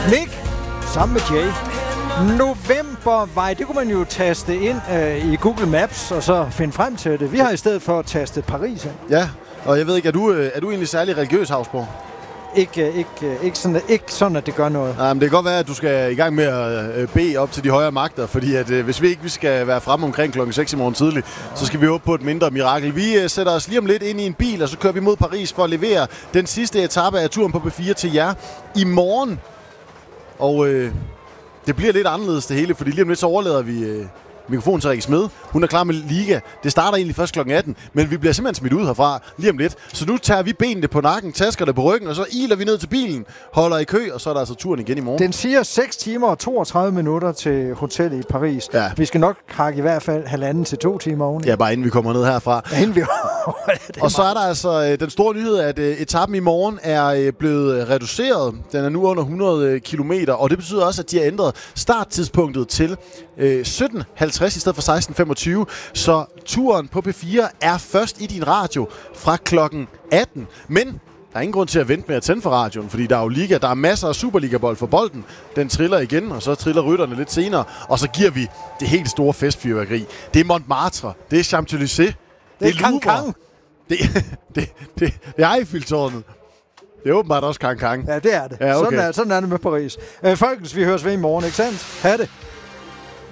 Nick, sammen med Jay. Novembervej, det kunne man jo taste ind i Google Maps, og så finde frem til det. Vi har i stedet for at taste Paris ind. Ja, og jeg ved ikke, er du egentlig særlig religiøs, Havsborg? Ikke sådan, at det gør noget. Nej, men det kan godt være, at du skal i gang med at bede op til de højere magter, fordi at, hvis vi skal være fremme omkring klokken 6 i morgen tidlig, så skal vi håbe på et mindre mirakel. Vi sætter os lige om lidt ind i en bil, og så kører vi mod Paris for at levere den sidste etape af turen på B4 til jer i morgen. Og det bliver lidt anderledes det hele, fordi lige om lidt så overlader vi mikrofonen til Rikke Smed. Hun er klar med Liga. Det starter egentlig først klokken 18, men vi bliver simpelthen smidt ud herfra lige om lidt. Så nu tager vi benene på nakken, tasker det på ryggen, og så iler vi ned til bilen, holder i kø, og så er der altså turen igen i morgen. Den siger 6 timer og 32 minutter til hotellet i Paris. Ja. Vi skal nok hakke i hvert fald 1,5 til 2 timer oveni. Ja, bare inden vi kommer ned herfra. Ja, inden vi og så er der altså den store nyhed, at etappen i morgen er blevet reduceret. Den er nu under 100 kilometer, og det betyder også, at de har ændret starttidspunktet til 17.50 i stedet for 16.25. Så turen på P4 er først i din radio fra klokken 18. Men der er ingen grund til at vente med at tænde for radioen, fordi der er jo liga. Der er masser af Superliga-bold for bolden. Den triller igen, og så triller rytterne lidt senere. Og så giver vi det helt store festfyrværkeri. Det er Montmartre. Det er Champs-Élysées. Det er Louvre. Det er Eiffeltårnet. Det er åbenbart også Kang. Ja, det er det. Ja, okay. Sådan er det med Paris. Folkens, vi høres ved i morgen, ikke sandt? Ha' det.